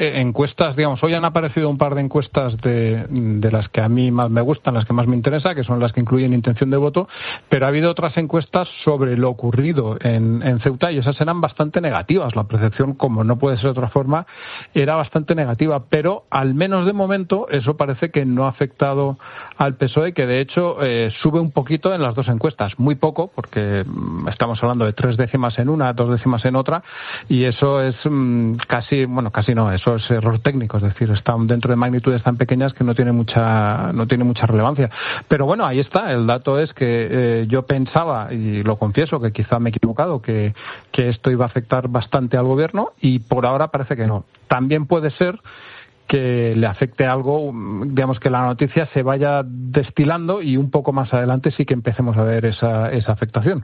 encuestas, digamos, hoy han aparecido un par de encuestas de las que a mí más me gustan, las que más me interesan, que son las que incluyen intención de voto, pero ha habido otras encuestas sobre lo ocurrido en Ceuta y esas eran bastante negativas. La percepción, como no puede ser de otra forma, era bastante negativa, pero al menos de momento eso parece que no ha afectado al PSOE, que de hecho sube un poquito en las dos encuestas, muy poco, porque estamos hablando de 3 décimas en una, 2 décimas en otra, y eso es casi no, eso es error técnico, es decir, están dentro de magnitudes tan pequeñas que no tiene mucha relevancia. Pero bueno, ahí está, el dato es que yo pensaba, y lo confieso, que quizá me he equivocado, que esto iba a afectar bastante al gobierno, y por ahora parece que no. También puede ser que le afecte algo, digamos, que la noticia se vaya destilando y un poco más adelante sí que empecemos a ver esa afectación.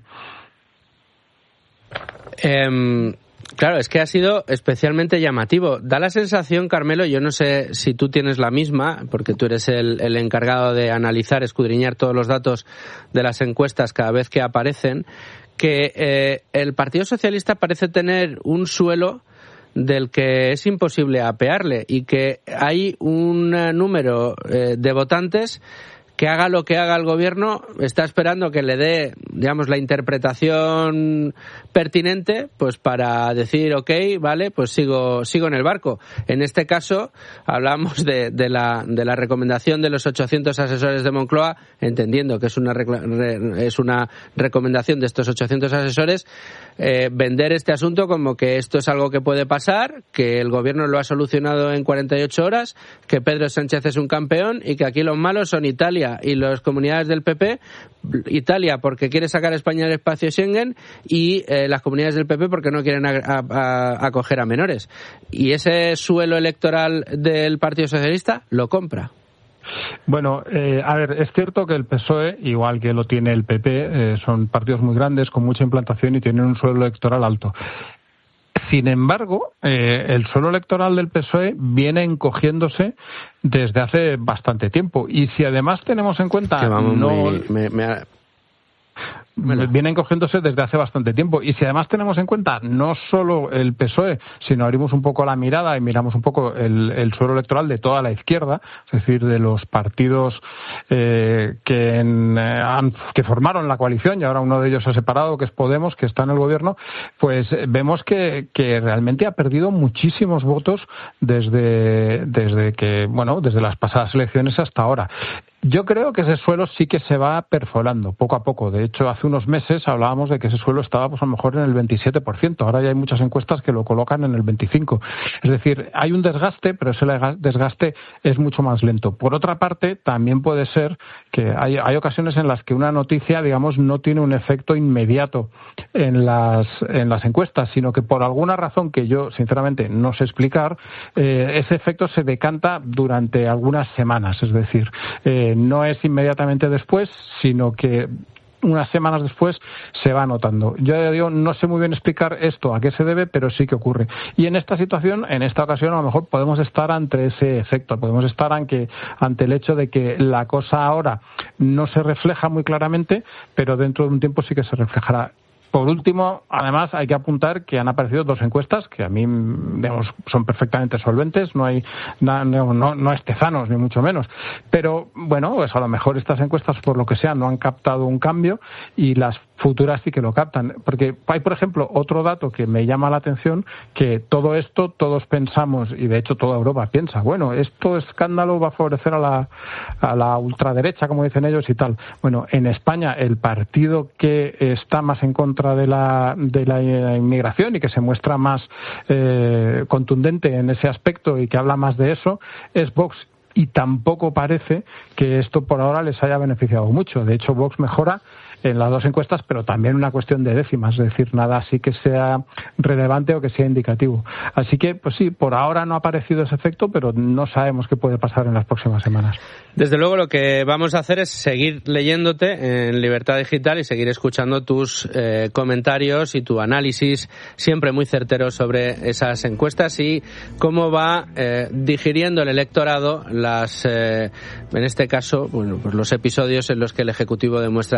Claro, es que ha sido especialmente llamativo. Da la sensación, Carmelo, yo no sé si tú tienes la misma, porque tú eres el encargado de analizar, escudriñar todos los datos de las encuestas cada vez que aparecen, que el Partido Socialista parece tener un suelo del que es imposible apearle y que hay un número de votantes que haga lo que haga el gobierno, está esperando que le dé, digamos, la interpretación pertinente, pues para decir, ok, vale, pues sigo en el barco. En este caso, hablamos de la recomendación de los 800 asesores de Moncloa, entendiendo que es una recomendación de estos 800 asesores, vender este asunto como que esto es algo que puede pasar, que el gobierno lo ha solucionado en 48 horas, que Pedro Sánchez es un campeón y que aquí los malos son Italia y las comunidades del PP, Italia porque quiere sacar a España del espacio Schengen y las comunidades del PP porque no quieren acoger a menores. Y ese suelo electoral del Partido Socialista lo compra. Bueno, a ver, es cierto que el PSOE, igual que lo tiene el PP, son partidos muy grandes, con mucha implantación y tienen un suelo electoral alto. Sin embargo, el suelo electoral del PSOE viene encogiéndose desde hace bastante tiempo. Y si además tenemos en cuenta... Viene encogiéndose desde hace bastante tiempo. Y si además tenemos en cuenta no solo el PSOE, sino abrimos un poco la mirada y miramos un poco el suelo electoral de toda la izquierda, es decir, de los partidos que formaron la coalición, y ahora uno de ellos se ha separado, que es Podemos, que está en el gobierno, pues vemos que realmente ha perdido muchísimos votos desde las pasadas elecciones hasta ahora. Yo creo que ese suelo sí que se va perforando poco a poco. De hecho, hace unos meses hablábamos de que ese suelo estaba pues a lo mejor en el 27%. Ahora ya hay muchas encuestas que lo colocan en el 25%. Es decir, hay un desgaste, pero ese desgaste es mucho más lento. Por otra parte, también puede ser que hay ocasiones en las que una noticia, digamos, no tiene un efecto inmediato en las encuestas, sino que por alguna razón que yo, sinceramente, no sé explicar, ese efecto se decanta durante algunas semanas. Es decir, no es inmediatamente después, sino que unas semanas después se va notando. Yo digo, no sé muy bien explicar esto, a qué se debe, pero sí que ocurre. Y en esta situación, en esta ocasión, a lo mejor podemos estar ante ese efecto, podemos estar ante el hecho de que la cosa ahora no se refleja muy claramente, pero dentro de un tiempo sí que se reflejará. Por último, además, hay que apuntar que han aparecido 2 encuestas que a mí, digamos, son perfectamente solventes, no es Tezanos, ni mucho menos. Pero, bueno, pues a lo mejor estas encuestas, por lo que sea, no han captado un cambio y las futuras sí que lo captan. Porque hay, por ejemplo, otro dato que me llama la atención, que todo esto todos pensamos, y de hecho toda Europa piensa, bueno, esto escándalo va a favorecer a la ultraderecha, como dicen ellos, y tal. Bueno, en España el partido que está más en contra de la inmigración y que se muestra más contundente en ese aspecto y que habla más de eso es Vox. Y tampoco parece que esto por ahora les haya beneficiado mucho. De hecho, Vox mejora en las 2 encuestas, pero también una cuestión de décimas, es decir, nada así que sea relevante o que sea indicativo. Así que, pues sí, por ahora no ha aparecido ese efecto, pero no sabemos qué puede pasar en las próximas semanas. Desde luego, lo que vamos a hacer es seguir leyéndote en Libertad Digital y seguir escuchando tus comentarios y tu análisis, siempre muy certero sobre esas encuestas y cómo va digiriendo el electorado en este caso, bueno, pues los episodios en los que el Ejecutivo demuestra de nuevo su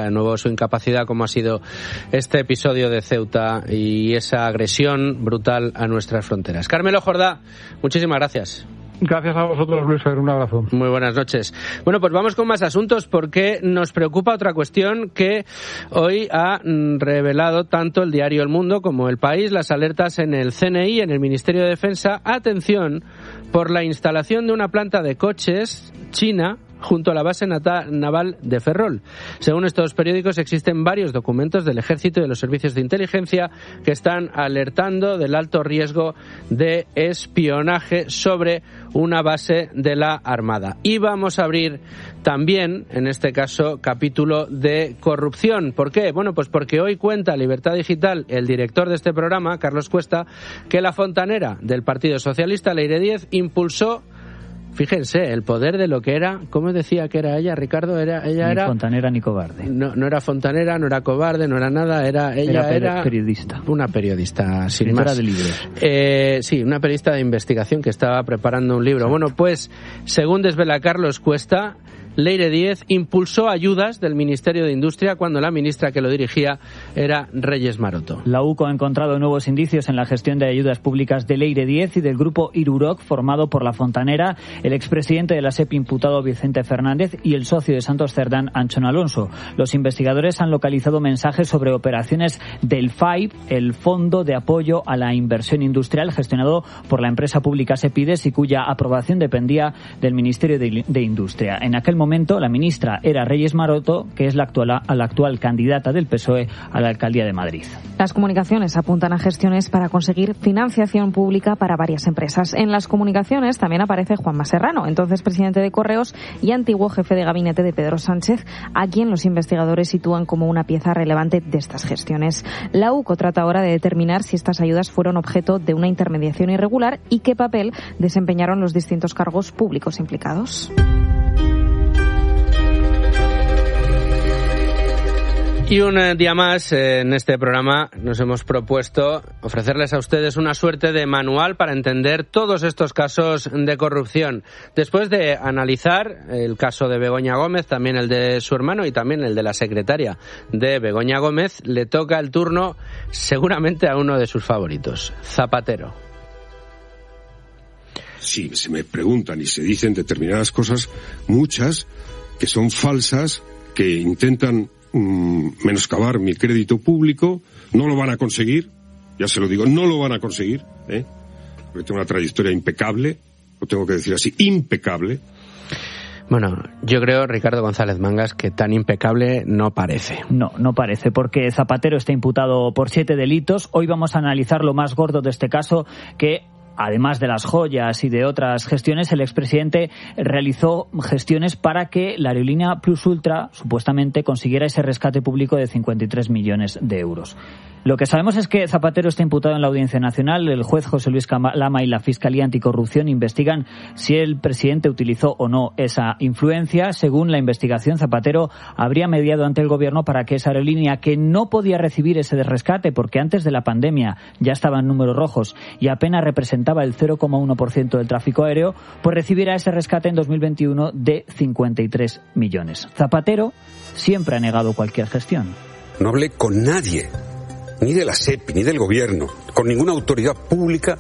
su incapacidad, como ha sido este episodio de Ceuta y esa agresión brutal a nuestras fronteras. Carmelo Jordá, muchísimas gracias. Gracias a vosotros, Luis Fer, un abrazo. Muy buenas noches. Bueno, pues vamos con más asuntos porque nos preocupa otra cuestión que hoy ha revelado tanto el diario El Mundo como El País, las alertas en el CNI, en el Ministerio de Defensa. Atención, por la instalación de una planta de coches china junto a la base naval de Ferrol. Según estos periódicos, existen varios documentos del Ejército y de los servicios de inteligencia que están alertando del alto riesgo de espionaje sobre una base de la Armada. Y vamos a abrir también, en este caso, capítulo de corrupción. ¿Por qué? Bueno, pues porque hoy cuenta Libertad Digital, el director de este programa, Carlos Cuesta, que la fontanera del Partido Socialista, Leire Díez, impulsó, fíjense, el poder de lo que era, ¿cómo decía que era ella, Ricardo? Ella era fontanera ni cobarde. No era fontanera, no era cobarde, no era nada, era periodista. Una periodista, sin escritora más. De libros. Sí, una periodista de investigación que estaba preparando un libro. Bueno, pues, según desvela Carlos Cuesta, Leire Díez impulsó ayudas del Ministerio de Industria cuando la ministra que lo dirigía era Reyes Maroto. La UCO ha encontrado nuevos indicios en la gestión de ayudas públicas de Leire Díez y del grupo Iruroc, formado por la fontanera, el expresidente de la SEP imputado Vicente Fernández y el socio de Santos Cerdán, Anchón Alonso. Los investigadores han localizado mensajes sobre operaciones del FAIP, el Fondo de Apoyo a la Inversión Industrial, gestionado por la empresa pública Sepides y cuya aprobación dependía del Ministerio de Industria. En aquel momento, la ministra era Reyes Maroto, que es la actual candidata del PSOE a la alcaldía de Madrid. Las comunicaciones apuntan a gestiones para conseguir financiación pública para varias empresas. En las comunicaciones también aparece Juanma Serrano, entonces presidente de Correos y antiguo jefe de gabinete de Pedro Sánchez, a quien los investigadores sitúan como una pieza relevante de estas gestiones. La UCO trata ahora de determinar si estas ayudas fueron objeto de una intermediación irregular y qué papel desempeñaron los distintos cargos públicos implicados. Y un día más en este programa nos hemos propuesto ofrecerles a ustedes una suerte de manual para entender todos estos casos de corrupción. Después de analizar el caso de Begoña Gómez, también el de su hermano y también el de la secretaria de Begoña Gómez, le toca el turno seguramente a uno de sus favoritos, Zapatero. Sí, se me preguntan y se dicen determinadas cosas, muchas, que son falsas, que intentan menoscabar mi crédito público. No lo van a conseguir, ya se lo digo, no lo van a conseguir, porque tengo una trayectoria impecable, lo tengo que decir así, impecable. Bueno, yo creo, Ricardo González Mangas, que tan impecable no parece. No parece, porque Zapatero está imputado por 7 delitos. Hoy vamos a analizar lo más gordo de este caso, que además de las joyas y de otras gestiones, el expresidente realizó gestiones para que la aerolínea Plus Ultra supuestamente consiguiera ese rescate público de 53 millones de euros. Lo que sabemos es que Zapatero está imputado en la Audiencia Nacional. El juez José Luis Lama y la Fiscalía Anticorrupción investigan si el presidente utilizó o no esa influencia. Según la investigación, Zapatero habría mediado ante el gobierno para que esa aerolínea, que no podía recibir ese rescate porque antes de la pandemia ya estaba en números rojos y apenas representaba el 0,1% del tráfico aéreo, pues recibiera ese rescate en 2021 de 53 millones. Zapatero siempre ha negado cualquier gestión. No hablé con nadie, ni de la SEPI, ni del gobierno, con ninguna autoridad pública.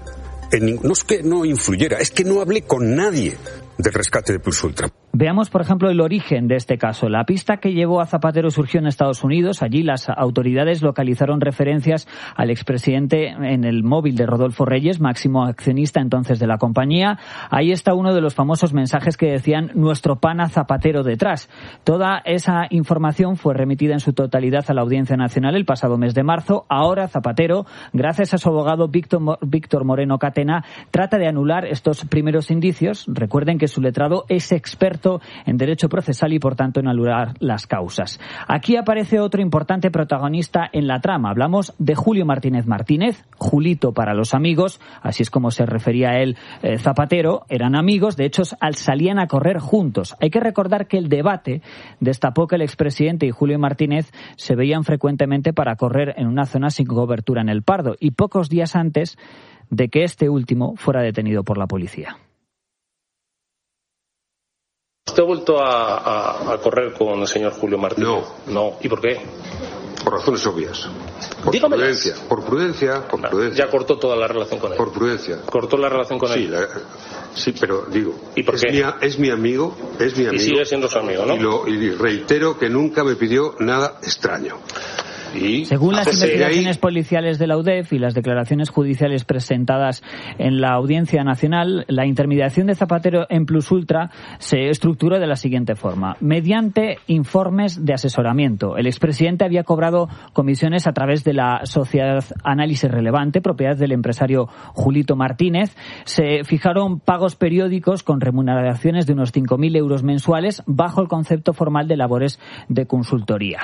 No es que no influyera, es que no hablé con nadie del rescate de Plus Ultra. Veamos, por ejemplo, el origen de este caso. La pista que llevó a Zapatero surgió en Estados Unidos. Allí las autoridades localizaron referencias al expresidente en el móvil de Rodolfo Reyes, máximo accionista entonces de la compañía. Ahí está uno de los famosos mensajes que decían "nuestro pana Zapatero detrás". Toda esa información fue remitida en su totalidad a la Audiencia Nacional el pasado mes de marzo. Ahora Zapatero, gracias a su abogado Víctor Moreno Catena, trata de anular estos primeros indicios. Recuerden que su letrado es experto en derecho procesal y, por tanto, en anular las causas. Aquí aparece otro importante protagonista en la trama. Hablamos de Julio Martínez Martínez, Julito para los amigos, así es como se refería a él Zapatero. Eran amigos, de hecho salían a correr juntos. Hay que recordar que el debate destapó que el expresidente y Julio Martínez se veían frecuentemente para correr en una zona sin cobertura en el Pardo, y pocos días antes de que este último fuera detenido por la policía. ¿Usted ha vuelto a correr con el señor Julio Martínez? No. ¿Y por qué? Por razones obvias. Dígamelas. Por prudencia. Ya cortó toda la relación con él. Por prudencia. ¿Cortó la relación con él? Sí, pero digo, ¿y por qué? Es mi amigo. Y sigue siendo su amigo, ¿no? Y reitero que nunca me pidió nada extraño. Según las investigaciones policiales de la UDEF y las declaraciones judiciales presentadas en la Audiencia Nacional, la intermediación de Zapatero en Plus Ultra se estructuró de la siguiente forma. Mediante informes de asesoramiento, el expresidente había cobrado comisiones a través de la sociedad Análisis Relevante, propiedad del empresario Julito Martínez. Se fijaron pagos periódicos con remuneraciones de unos 5.000 euros mensuales bajo el concepto formal de labores de consultoría.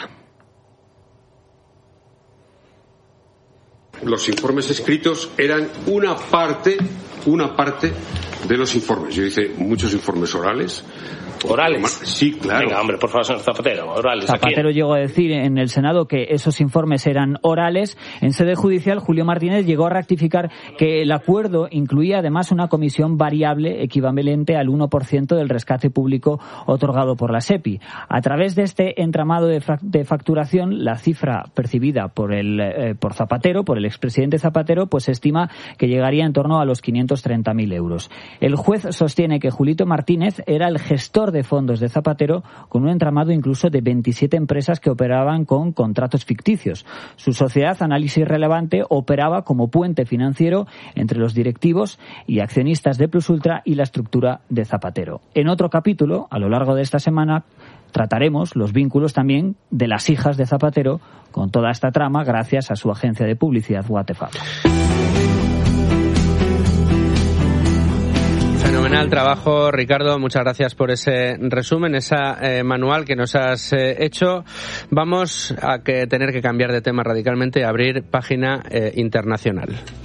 Los informes escritos eran una parte de los informes. Yo hice muchos informes orales. ¿Orales? Sí, claro. Venga, hombre, por favor, señor Zapatero, orales. Zapatero llegó a decir en el Senado que esos informes eran orales. En sede judicial, Julio Martínez llegó a rectificar que el acuerdo incluía además una comisión variable equivalente al 1% del rescate público otorgado por la SEPI. A través de este entramado de facturación, la cifra percibida por Zapatero, por el expresidente Zapatero, pues se estima que llegaría en torno a los 530.000 euros. El juez sostiene que Julito Martínez era el gestor de fondos de Zapatero, con un entramado incluso de 27 empresas que operaban con contratos ficticios. Su sociedad Análisis Relevante operaba como puente financiero entre los directivos y accionistas de Plus Ultra y la estructura de Zapatero. En otro capítulo, a lo largo de esta semana, trataremos los vínculos también de las hijas de Zapatero con toda esta trama gracias a su agencia de publicidad Wattefab. Fenomenal trabajo, Ricardo. Muchas gracias por ese resumen, ese manual que nos has hecho. Vamos a tener que cambiar de tema radicalmente y abrir página internacional.